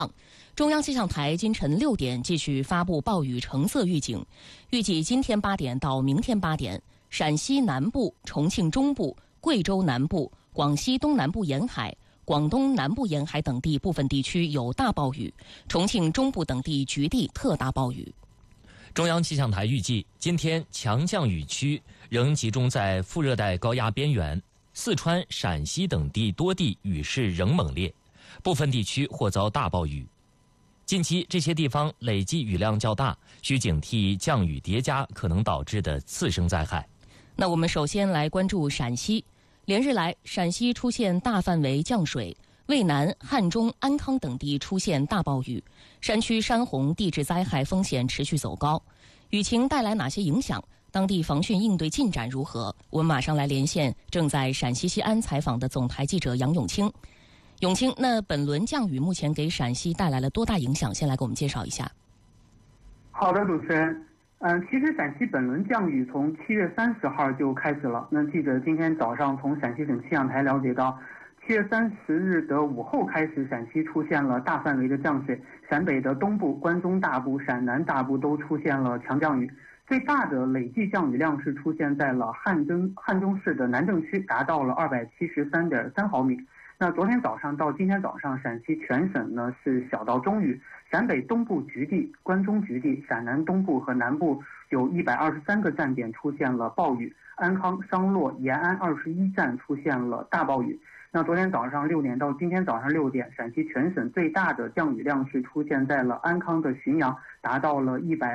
中央气象台今晨6点继续发布暴雨橙色预警，预计今天8点到明天8点，陕西南部、重庆中部、贵州南部、广西东南部沿海、广东南部沿海等地部分地区有大暴雨，重庆中部等地局地特大暴雨。 中央气象台预计，今天强降雨区仍集中在副热带高压边缘，四川、陕西等地多地雨势仍猛烈，部分地区或遭大暴雨。近期这些地方累计雨量较大，需警惕降雨叠加可能导致的次生灾害。 那我们首先来关注陕西，连日来陕西出现大范围降水，渭南、汉中、安康等地出现大暴雨，山区山洪地质灾害风险持续走高。雨情带来哪些影响？当地防汛应对进展如何？我们马上来连线正在陕西西安采访的总台记者杨永清。永清，那本轮降雨目前给陕西带来了多大影响？先来给我们介绍一下。 好的，主持人。其实陕西本轮降雨从7月30号就开始了。那记者今天早上从陕西省气象台了解到，7月30日的午后开始，陕西出现了大范围的降水，陕北的东部、关中大部、陕南大部都出现了强降雨。最大的累计降雨量是出现在了汉中市的南郑区，达到了273.3毫米。那昨天早上到今天早上，陕西全省呢是小到中雨，陕北东部局地、关中局地、陕南东部和南部有123个站点出现了暴雨，安康、商洛、延安21站出现了大暴雨。那昨天早上6点到今天早上6点，陕西全省最大的降雨量是出现在了安康的浔阳，达到了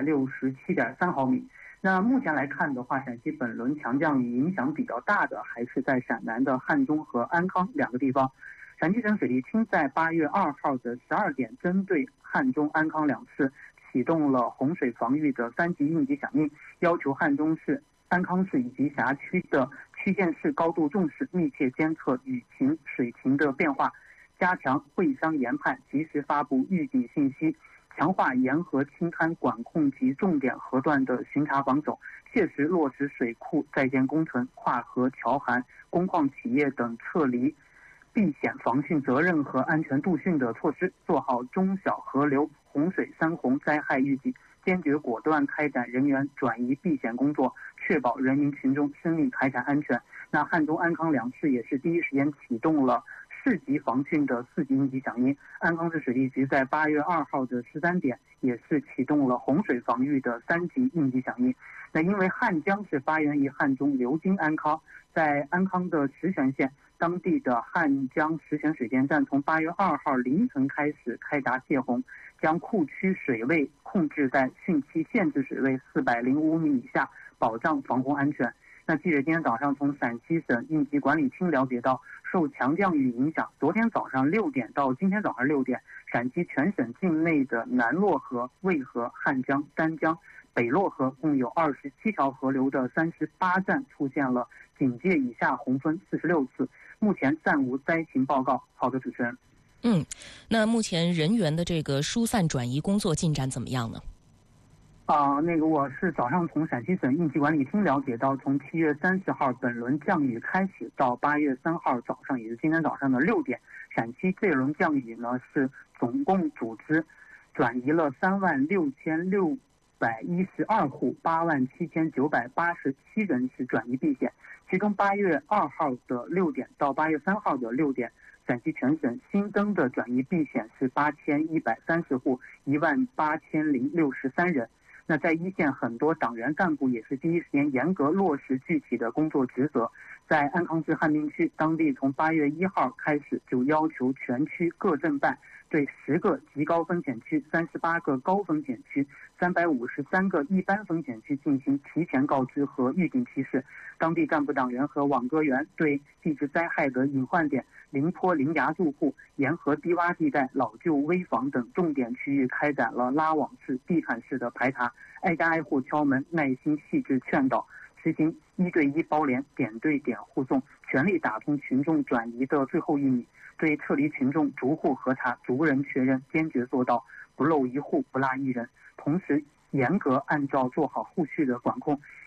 167.3毫米。那目前来看的话，陕西本轮强降雨影响比较大的还是在陕南的汉中和安康两个地方。陕西省水利厅在8月2号的12点，针对汉中、安康两市启动了洪水防御的3级应急响应，要求汉中市、安康市以及辖区的区县市高度重视，密切监测雨情、水情的变化，加强会商研判，及时发布预警信息，强化沿河青滩管控及重点河段的巡查防守，切实落实水库在建工程、跨河桥涵、工矿企业等撤离避险防汛责任和安全度汛的措施，做好中小河流洪水山洪灾害预警，坚决果断开展人员转移避险工作，确保人民群众生命财产安全。那汉中、安康两市也是第一时间启动了市级防汛的4级应急响应。安康市水利局在8月2号的13点也是启动了洪水防御的3级应急响应。那因为汉江是发源于汉中，流经安康，在安康的石泉县，当地的汉江石泉水电站从8月2号凌晨开始开闸泄洪，将库区水位控制在汛期限制水位405米以下，保障防洪安全。那记者今天早上从陕西省应急管理厅了解到，受强降雨影响，昨天早上6点到今天早上6点，陕西全省境内的南洛河、渭河、汉江、丹江、北洛河共有27条河流的38站出现了警戒以下洪峰46次，目前暂无灾情报告。好的，主持人。 那目前人员的这个疏散转移工作进展怎么样呢？ 我是早上从陕西省应急管理厅了解到，从7月30号本轮降雨开始到8月3号早上，也是今天早上的6点，陕西这轮降雨呢是总共组织转移了36612户，87987人是转移避险。其中8月2号的6点到8月3号的6点，陕西全省新增的转移避险是8130户，18063人。那在一线，很多党员干部也是第一时间严格落实具体的工作职责。在安康市汉滨区，当地从8月1号开始就要求全区各镇办对10个极高风险区、38个高风险区、353个一般风险区进行提前告知和预警提示。当地干部党员和网格员对地质灾害的隐患点、临坡临崖住户、沿河低洼地带、老旧危房等重点区域开展了拉网式、地毯式的排查，挨家挨户敲门，耐心细致劝导，实行1对1包联、点对点护送，全力打通群众转移的最后1米。对撤离群众逐户核查、逐人确认，坚决做到不漏一户、不落一人。同时，严格按照做好后续的管控，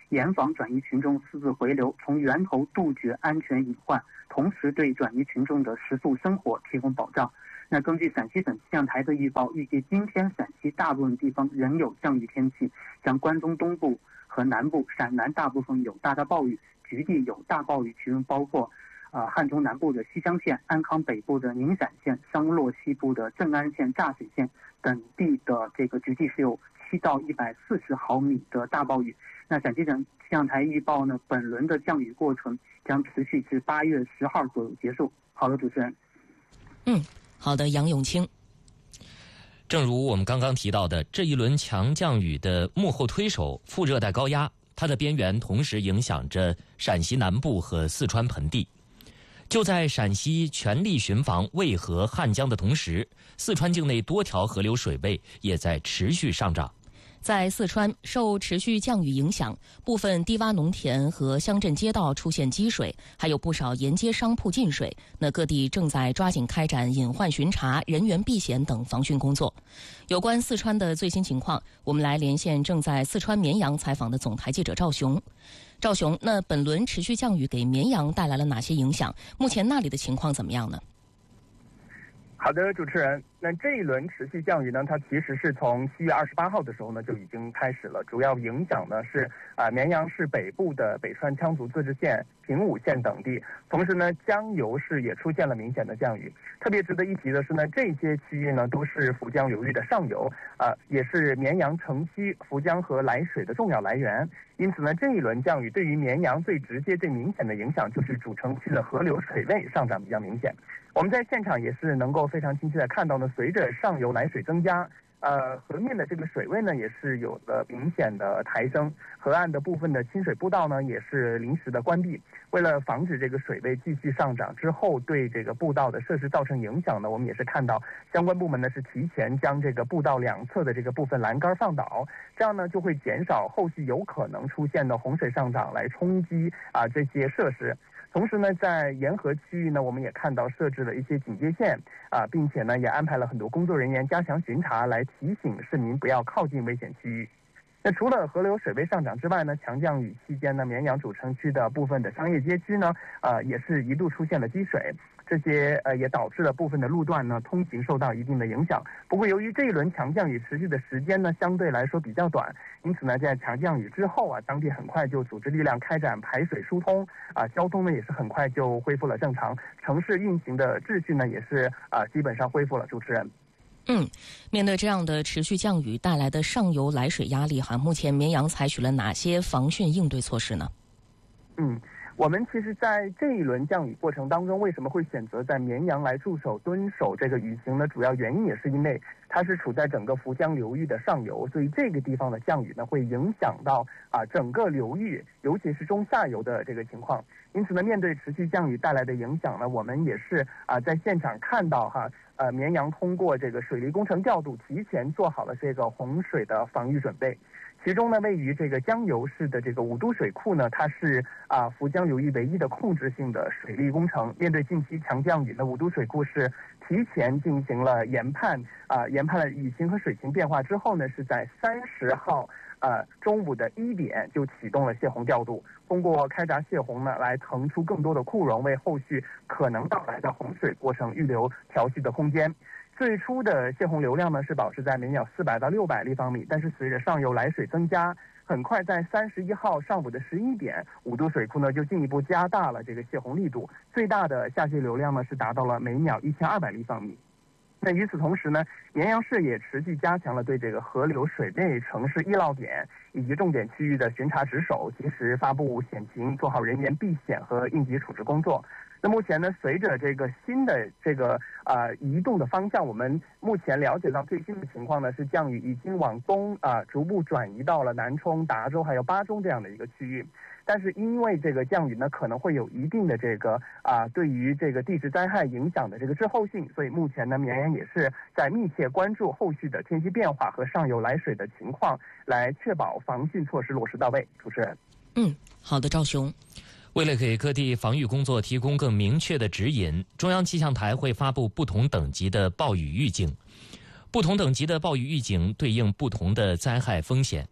严防转移群众私自回流，从源头杜绝安全隐患，同时对转移群众的食宿生活提供保障。那根据陕西省气象台的预报，预计今天陕西大部分地方仍有降雨天气，像关中东部和南部、陕南大部分有大到暴雨，局地有大暴雨，其中包括汉中南部的西乡县、安康北部的宁陕县、商洛西部的正安县、柞水县等地的这个局地是有7到140毫米的大暴雨。那陕西省气象台预报呢，本轮的降雨过程将持续至8月10号左右结束。好的，主持人。 好的，杨永清。 正如我们刚刚提到的，这一轮强降雨的幕后推手副热带高压，它的边缘同时影响着陕西南部和四川盆地。就在陕西全力巡防渭河、汉江的同时，四川境内多条河流水位也在持续上涨。 在四川，受持续降雨影响，部分低洼农田和乡镇街道出现积水，还有不少沿街商铺进水。那各地正在抓紧开展隐患巡查、人员避险等防汛工作。有关四川的最新情况，我们来连线正在四川绵阳采访的总台记者赵雄。赵雄，那本轮持续降雨给绵阳带来了哪些影响？目前那里的情况怎么样呢？ 好的，主持人。那这一轮持续降雨呢，它其实是从7月28号的时候呢就已经开始了，主要影响呢是绵阳市北部的北川羌族自治县、平武县等地，同时呢江油市也出现了明显的降雨。特别值得一提的是呢，这些区域呢都是涪江流域的上游，也是绵阳城西涪江河来水的重要来源。因此呢，这一轮降雨对于绵阳最直接、最明显的影响就是主城区的河流水位上涨比较明显。我们在现场也是能够非常清晰的看到呢，随着上游来水增加，河面的这个水位呢也是有了明显的抬升，河岸的部分的清水步道呢也是临时的关闭。为了防止这个水位继续上涨之后对这个步道的设施造成影响呢，我们也是看到相关部门呢是提前将这个步道两侧的这个部分栏杆放倒，这样呢就会减少后续有可能出现的洪水上涨来冲击这些设施。同时呢，在沿河区域呢，我们也看到设置了一些警戒线并且呢也安排了很多工作人员加强巡查，来提醒市民不要靠近危险区域。那除了河流水位上涨之外呢，强降雨期间呢，绵阳主城区的部分的商业街区呢，也是一度出现了积水，这些也导致了部分的路段呢通行受到一定的影响。不过由于这一轮强降雨持续的时间呢相对来说比较短，因此呢在强降雨之后当地很快就组织力量开展排水疏通交通呢也是很快就恢复了正常，城市运行的秩序呢也是基本上恢复了。主持人。 面对这样的持续降雨带来的上游来水压力目前绵阳采取了哪些防汛应对措施呢？ 我们其实在这一轮降雨过程当中，为什么会选择在绵阳来驻守蹲守这个雨型呢？主要原因也是因为它是处在整个涪江流域的上游，所以这个地方的降雨呢会影响到整个流域，尤其是中下游的这个情况。因此呢，面对持续降雨带来的影响呢，我们也是在现场看到绵阳通过这个水利工程调度，提前做好了这个洪水的防御准备。其中呢，位于这个江油市的这个五都水库呢，它是涪江流域唯一的控制性的水利工程。面对近期强降雨呢，五都水库是提前进行了研判了雨情和水情变化之后呢，是在30号中午的1点就启动了泄洪调度，通过开闸泄洪呢，来腾出更多的库容，为后续可能到来的洪水过程预留调蓄的空间。最初的泄洪流量呢是保持在每秒400到600立方米，但是随着上游来水增加，很快在31号上午的11点，五都水库呢就进一步加大了这个泄洪力度，最大的下泄流量呢是达到了每秒1200立方米。那与此同时呢，绵阳市也持续加强了对这个河流水位、城市易涝点以及重点区域的巡查值守，及时发布险情，做好人员避险和应急处置工作。那目前呢，随着这个新的这个移动的方向，我们目前了解到最新的情况呢是降雨已经往东逐步转移到了南充、达州还有巴中这样的一个区域。但是因为这个降雨呢可能会有一定的这个对于这个地质灾害影响的这个滞后性，所以目前呢绵阳也是在密切关注后续的天气变化和上游来水的情况，来确保防汛措施落实到位。主持人。 好的，赵雄。 为了给各地防御工作提供更明确的指引，中央气象台会发布不同等级的暴雨预警。不同等级的暴雨预警对应不同的灾害风险。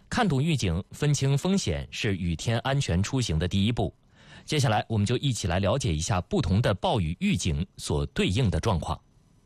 看懂预警，分清风险是雨天安全出行的第一步。接下来，我们就一起来了解一下不同的暴雨预警所对应的状况。